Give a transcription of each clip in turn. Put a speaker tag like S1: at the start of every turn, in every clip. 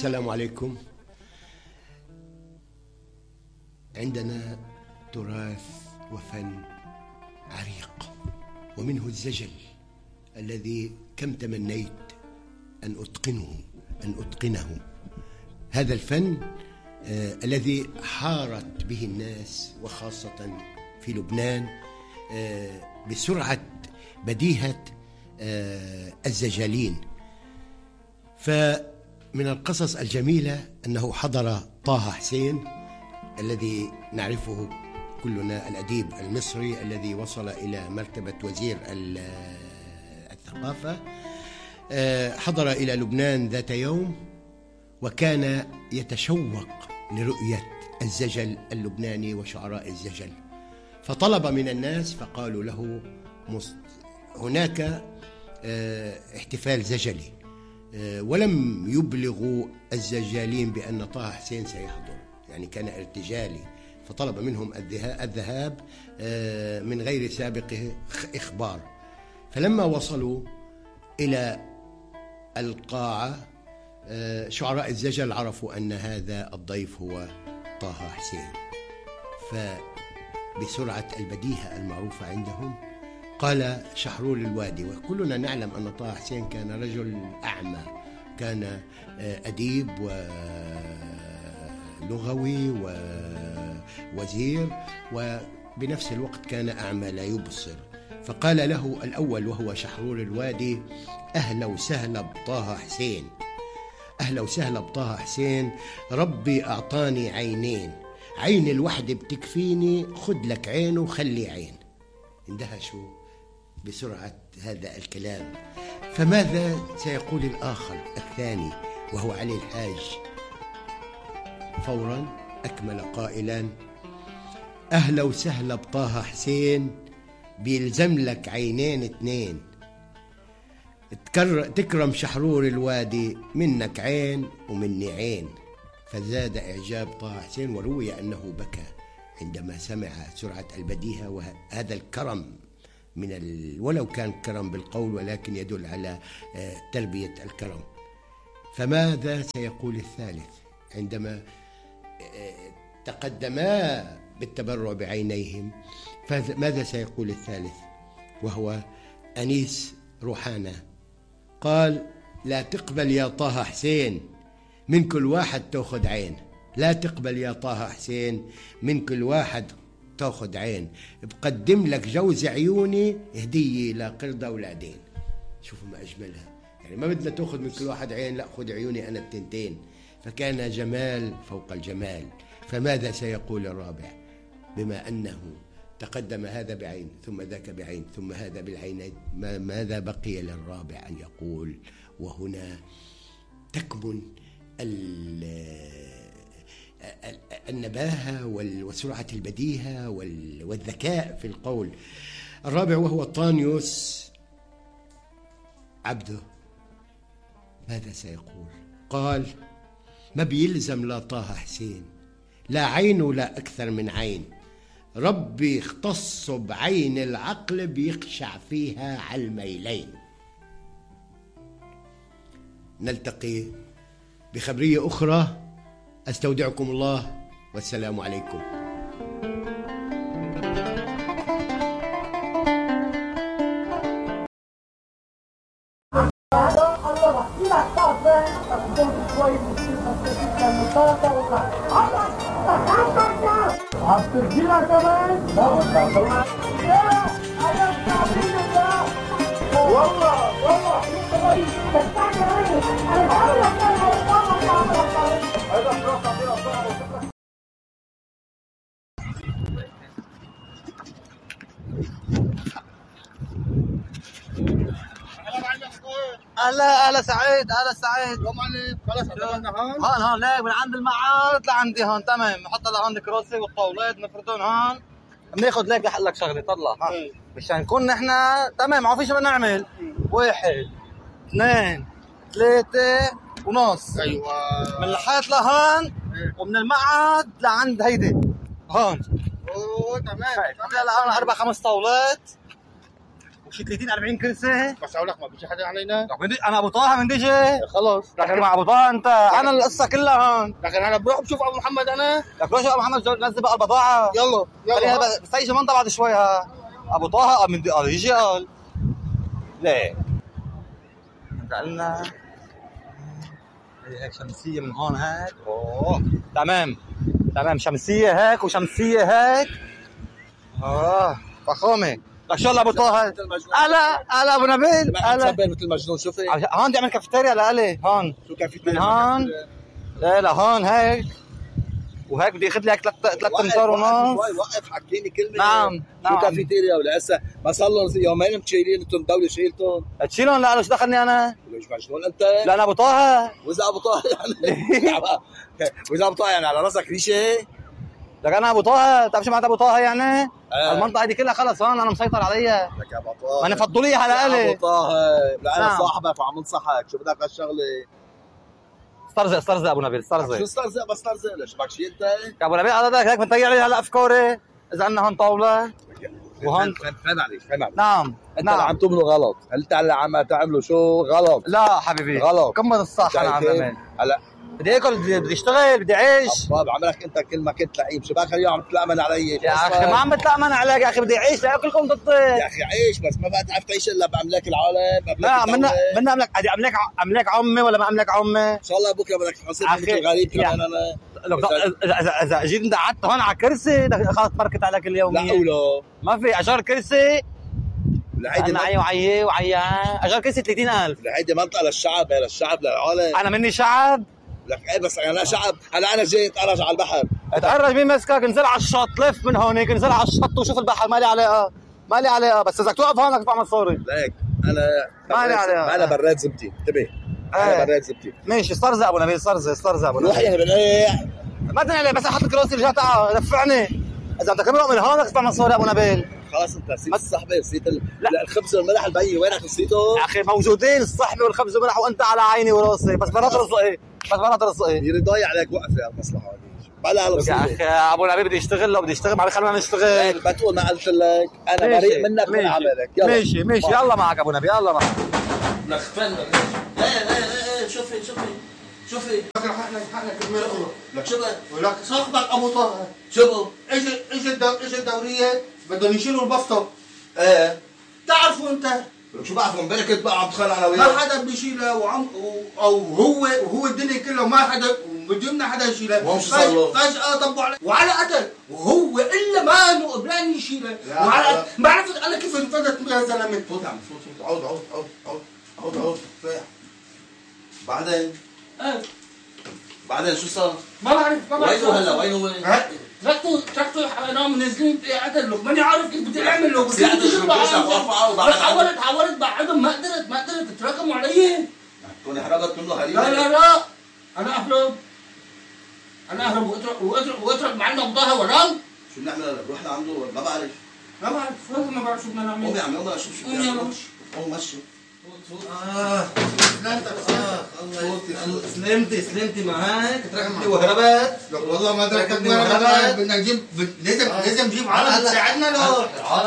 S1: السلام عليكم. عندنا تراث وفن عريق، ومنه الزجل الذي كم تمنيت أن أتقنه. هذا الفن الذي حارت به الناس وخاصة في لبنان بسرعة بديهة الزجالين. فمن القصص الجميلة أنه حضر طه حسين الذي نعرفه كلنا، الأديب المصري الذي وصل إلى مرتبة وزير الثقافة، حضر إلى لبنان ذات يوم وكان يتشوق لرؤية الزجل اللبناني وشعراء الزجل، فطلب من الناس فقالوا له هناك احتفال زجلي، ولم يبلغوا الزجالين بأن طه حسين سيحضر، يعني كان ارتجالي، فطلب منهم الذهاب من غير سابق إخبار. فلما وصلوا إلى القاعة شعراء الزجل عرفوا أن هذا الضيف هو طه حسين، فبسرعة البديهة المعروفة عندهم قال شحرور الوادي، وكلنا نعلم أن طه حسين كان رجل أعمى، كان أديب ولغوي ووزير، وبنفس الوقت كان أعمى لا يبصر. فقال له الأول وهو شحرور الوادي: أهلا وسهلا بطه حسين، أهلا وسهلا بطه حسين، ربي أعطاني عينين، عين الوحدة بتكفيني، خد لك عين وخلي عين. اندهشوا بسرعة هذا الكلام، فماذا سيقول الآخر الثاني وهو علي الحاج؟ فورا أكمل قائلا: أهلا وسهلا بطه حسين، بيلزم لك عينين اتنين، تكرم شحرور الوادي، منك عين ومني عين. فزاد إعجاب طه حسين، وروي أنه بكى عندما سمع سرعة البديهة وهذا الكرم ولو كان كرم بالقول ولكن يدل على تربية الكرم. فماذا سيقول الثالث عندما تقدما بالتبرع بعينيهم؟ فماذا سيقول الثالث وهو أنيس روحانة؟ قال: لا تقبل يا طه حسين، من كل واحد تأخذ عين، لا تقبل يا طه حسين، من كل واحد تأخذ عين، بقدم لك جوز عيوني هدية لقرد أولادين. شوفوا ما أجملها، يعني ما بدنا تأخذ من كل واحد عين، لا خذ عيوني أنا التنتين. فكان جمال فوق الجمال. فماذا سيقول الرابع بما أنه تقدم هذا بعين ثم ذاك بعين ثم هذا بالعينين؟ ماذا بقي للرابع أن يقول؟ وهنا تكمن النباهة وسرعة البديهة والذكاء في القول. الرابع وهو طانيوس عبده، ماذا سيقول؟ قال: ما بيلزم لا طه حسين، لا عين ولا أكثر من عين، ربي اختص بعين العقل بيقشع فيها على الميلين. نلتقي بخبرية أخرى، أستودعكم الله والسلام عليكم.
S2: اهلا سعيد، اهلا سعيد. يا معلم خلص عملنا هون ليك من عند المعارض لعندي هون، تمام. نحط لهون الكراسي والطاولات نفردهم هون، بناخذ ليك لحق لك شغله. طلع ها مشان نكون نحن تمام، ما في شيء بدنا نعمل. 1 2 3 ونص.
S3: ايوه،
S2: من الحيط لهون ومن المعهد لعند هيدي هون.
S3: اوه تمام.
S2: هلا 4 5 طاولات شي 30 40 كرسي.
S3: بس اقول لك ما بيجي حدا علينا.
S2: انا ابو طه من ديجي.
S3: خلص
S2: لكن مع ابو طه انت انا القصه كلها هون.
S3: لكن انا بروح بشوف ابو محمد انا.
S2: لك روح ابو محمد نزل بقى البضاعه.
S3: يلا
S2: بس يجي منطقه بعد شوي. ها ابو طه من قال يجي قال ليه انت قلنا هيك شمسيه من هون هيك. اوه تمام شمسيه هيك وشمسيه هيك. فخامه. ان شاء الله ابو طه. هلا ابو نبيل.
S3: هلا مثل مجنون. شوفي
S2: هون بدي اعمل كافيتيريا لالي هون.
S3: شو كافيتيريا؟
S2: من هون لا هون هيك وهيك بدي اخذ لك 3 امتار ونص.
S3: وقف حكيني كلمه.
S2: نعم
S3: شو كافيتيريا ولا هسه ما صار لهم يومين متشيلين انتم الدوله شيلتهم.
S2: تشيلهم؟ لا انا شو دخلني انا؟
S3: ليش مجنون انت؟
S2: لا انا ابو طه.
S3: واذا ابو طه يعني واذا ابو طه يعني على راسك ريشه.
S2: لك انا ابو طه. بتعرف شو معناتها ابو طه يعني؟ المنطقه دي كلها خلص هون انا مسيطر عليها.
S3: لك يا ابو طه
S2: ما انا فضوا لي على الي.
S3: ابو طه لا انا صاحبك وعم انصحك. شو بدك هالشغله؟
S2: استرزق ابو نبيل استرزق.
S3: شو استرزق؟ بس استرزق ليش بدك شيء انت؟
S2: يا ابو نبيل هيك بنطيع لي هلا افكاري. اذا عندنا هون طاوله وهون
S3: فهم عليك.
S2: نعم
S3: انت اللي عم تعمله غلط. انت اللي عم تعمله شو غلط.
S2: لا حبيبي
S3: غلط.
S2: كمل الصح. انا عم بعمل
S3: هلا
S2: بدي اكل بدي اشتغل بدي اعيش.
S3: طب عملك انت كل ما كنت لئيم. شو بك اليوم عم تتلأمن علي
S2: يا اخي؟ ما عم بتلأمن عليك يا اخي. بدي اعيش لاكلكم ضدي
S3: يا اخي. عيش بس ما بقى تعرف تعيش الا باملاك العالم.
S2: لا منا املاك عمي ولا ما املاك عمي.
S3: ان شاء الله بكره بدك تصير مثل غريب كمان. انا
S2: اذا جيت انت قعدت هون على كرسي خلص بركت عليك اليوميه.
S3: لا ولا
S2: ما في اجار كرسي.
S3: هيدي
S2: وعي اجار كرسي 30,000.
S3: هيدي منطقه للشعب للعالم.
S2: انا مني شعب.
S3: لك ايه بس انا شعب. هلا انا جاي اتقرج على البحر.
S2: اتقرج مين مسكك؟ انزل على الشط. لف من هونيك انزل على الشط وشوف البحر. ما لي علاقه بس اذا بدك توقف هون بدك تدفع مصاري.
S3: ليك انا انا براد زبتي. انتبه انا براد زبتي.
S2: ماشي استرزق ابو نبيل. استرزق ابو نبيل.
S3: روح يا بني.
S2: ما تنقلي بس احط لك راسي رجعت دفعني. اذا بدك تمرق من هون بدك تدفع مصاري ابو نبيل.
S3: خلاص انت نسيت الصحبه. نسيت الخبز والملح البي. وينك نسيته؟
S2: يا اخي موجودين الصحبه والخبز والملح وانت على عيني وراسي. بس مرات رزقي.
S3: يرضاي عليك. وقف يا المصلحه هذه. بلا
S2: يا اخي ابو نبيل بدي اشتغل. لو بدي اشتغل ما خلينا نشتغل.
S3: بتقول ما قلت لك انا بريء منك من عملك.
S2: يلا ماشي يلا معك ابو نبيل. يلا معك.
S3: لك فن. ايه شوفي حقنا كلمه اخرى. لك شو ولك صاحبك ابو طه. شو اجى الدوريه بدهم يشيلوا البسطه. ايه تعرفوا انت. لك شو بعرفوا امبارح بقى عم تخانق انا وياه. ما حدا بيشيلها او هو الدنيا كلها ما حدا بدنا حدا يشيلها. فجأة طبوا عليه وعلى قتل وهو الا ما انه قبلان يشيلها. وعلى ما عرفت انا كيف انفدت يا زلمه. فوت عم فوت. عود بعدين شو صار؟ ما بعرف وينه هلا وين؟ تركته حرقناهم منزلين قتل له. ماني عارف كيف بدي اعمل له. بس حاولت بعدهم ما قدرت تراكموا علي. تكوني هربت منه هريبه. لا انا اهرب واترك معنا بضاها ورام. شو بنعمل هلا؟ بروح لعنده ما بعرف ما بعرف شو بدنا نعمل. قومي عمي قومي اشوف شو بدنا. قوم مشي. سلمتي معاك. تركتني وهربت. والله ما تركتني وهربت. بدنا نجيب لازم نجيب عالم تساعدنا له.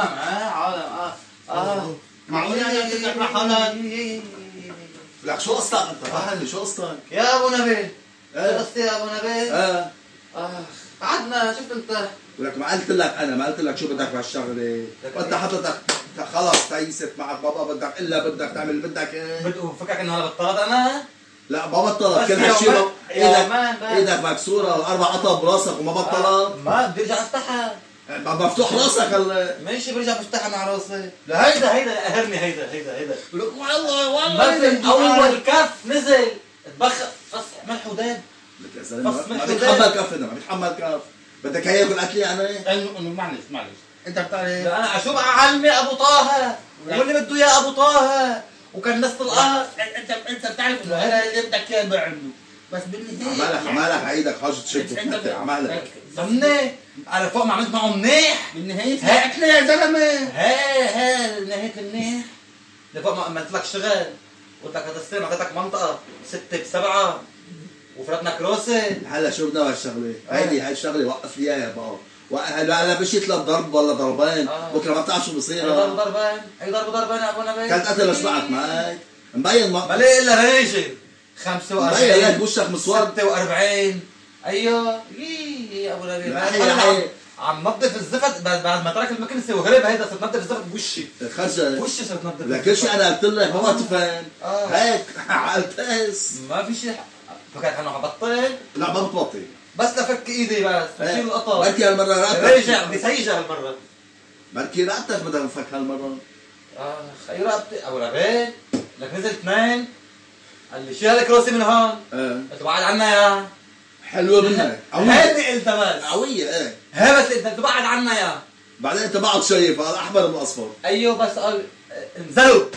S3: عالم معقول يعني تطلع مع حالك. لك شو قصتك انت؟ فهمني شو قصتك؟ يا ابو نبيل. شو قصتي يا ابو نبيل؟ قعدنا شفت انت. ولك ما قلت لك شو بدك بهالشغله. وانت حضرتك خلص تيست معك بابا بدك تعمل بدك ايه. فكرك انه هلا بطلت انا؟ لا ما بطلت. كل هالشيء ايدك مكسوره و4 قطع براسك وما بطلت. ما بدي ارجع افتحها. مفتوح راسك هلا. ماشي برجع بفتحها مع راسي. لا هيدا قهرني. هيدا ولك والله اول كف نزل اتبخر فص ملح وداب. لك يا زلمه ما بيتحمل كف. ما بيتحمل كف. بدك هي ياكل قتلي يعني؟ انه معلش انت بتعرف انا اشوف علمي ابو طه واللي بده اياه ابو طه وكان نص القهر. انت بتعرف انه هذا اللي بدك اياه بعمله. بس بالنهايه عمالك عيدك حاجه تشد. عمالك ضمني على فوق ما عملت معه منيح. بالنهايه هاتلي يا زلمه. نهايه المنيح لفوق ما قلت لك اشتغل. قلت لك هذا السنه اعطيتك منطقه 6 ب7 وفرتنا كروسه. هلا شو بدنا بهالشغله؟ هاي الشغله وقف لي اياها بقى. هلا مش يطلب ضرب ولا ضربين، بكره ما بتعرف شو بصير.
S2: اي ضربين يا ابو نبيل.
S3: كانت قتل شبعت معك مبين
S2: ما ليه الا ريجل 45
S3: مبين لك وشك مسود
S2: 46. ايوه يا ابو نبيل عم نظف الزفت بعد ما ترك المكنسه وهرب. هيدا صرت نظف الزفت بوشي
S3: خرجت
S2: وشي صرت نظف
S3: لك كل شيء انا قلت لك ما تفهم هيك عالتاس
S2: ما في شيء. فكرت انه حبطل.
S3: لا ما بتبطل
S2: بس لفك ايدي بس بشيل القطر.
S3: بركي هالمره رقبتك
S2: رجع بيسيجا هالمره.
S3: بركي رقبتك بدها نفك هالمره.
S2: اي رقبتي ابو نبيل. لك نزل 2 قال لي شيل الكروسي من هون. قلت له بعد عنا يا
S3: حلوه منك
S2: هيدي قلتها بس
S3: قويه. ايه
S2: هي بس انت بعد عنا يا
S3: بعدين انت بعد شايف هذا احمر من اصفر.
S2: ايوه بس قال انزلوا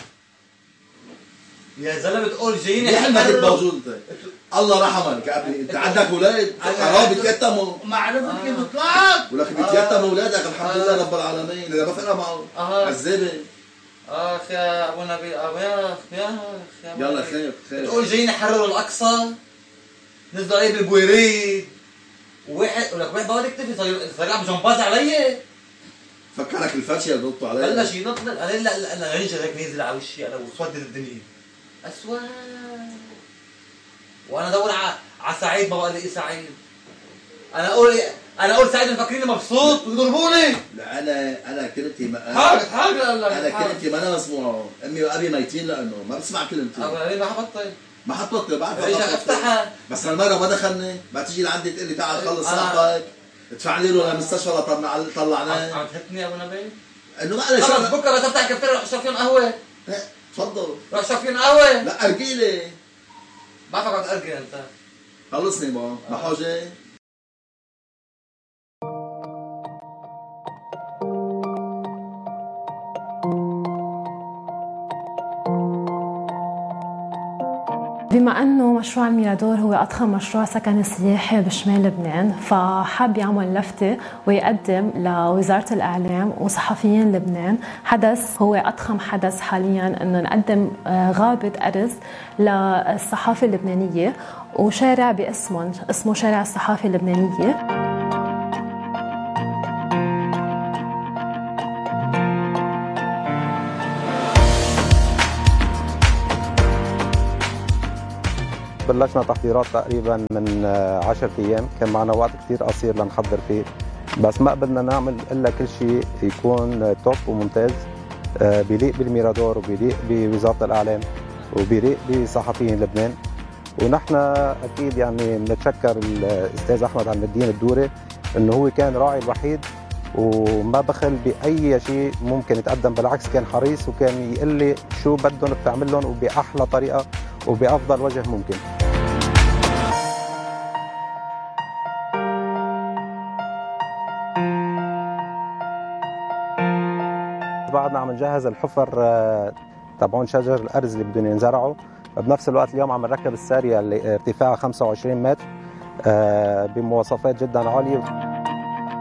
S2: يا زلمه تقول جايين
S3: ليه ما كنت موجود انت؟ الله رحمك يا ابني. انت عندك اولاد قراب بيتيتموا.
S2: ما عرفت كيف طلعت
S3: ولك بيتيتموا اولادك الحمد لله رب العالمين. اذا ما فرق معه عذابه.
S2: اخ يا ابو نبيل يا
S3: يلا خير
S2: تقول جايين يحرروا الاقصى نزلوا عليه بالبويريد وواحد ولك واحد بقعد يكتفي صار يلعب جمباز علي.
S3: فكرك الفرشه اللي بنطوا عليه
S2: بلش ينط. قال لا رجع هيك نزل على وشي انا وسودت الدنيا اسود. وانا ادور على سعيد ما بقى لي سعيد. انا اقول سعيد مفكريني مبسوط ويضربوني.
S3: لا انا كلمتي
S2: حاجه
S3: انا كلمتي ما انا مسموعه. امي وابي ميتين لانه ما بسمع كلمتي.
S2: ما حبطل
S3: ما حطت بعرف
S2: رجع افتحها.
S3: بس هالمره ما دخلني. ما تيجي لعندي تقول لي تعال خلص صاحبك ادفع لي له للمستشفى طلعناه.
S2: عم تهتني يا ابو نبيل
S3: انه ما عليه
S2: خلص بكره بس افتح كفتير روح اشرب فيهم قهوه.
S3: تفضل
S2: روح اشرب فيهم قهوه.
S3: لا ارجيلي
S2: بعرفك عم تأرجل انت.
S3: خلصني ما حاجه.
S4: بما أنه مشروع الميرادور هو أضخم مشروع سكني سياحي بشمال لبنان، فحاب يعمل لفتة ويقدم لوزارة الإعلام وصحفيين لبنان حدث هو أضخم حدث حالياً، أنه نقدم غابة أرز للصحافة اللبنانية وشارع باسمه اسمه شارع الصحافة اللبنانية.
S5: بلشنا تحضيرات تقريبا من 10 ايام، كان معنا وقت كثير قصير لنحضر فيه، بس ما قدرنا نعمل الا كل شيء يكون توب وممتاز بيليق بالميرادور وبيليق بوزاره الاعلام وبيليق بصحفيين لبنان. ونحن اكيد يعني بنتشكر الاستاذ احمد عم الدين الدوري انه هو كان راعي الوحيد وما بخل باي شيء ممكن يتقدم، بالعكس كان حريص وكان يقول لي شو بدهم بتعمل لهم وباحلى طريقه وبافضل وجه ممكن. بعدنا عم نجهز الحفر تبعون شجر الارز اللي بدهم ينزرعوا، بنفس الوقت اليوم عم نركب الساريه اللي ارتفاعها 25 متر بمواصفات جدا عاليه.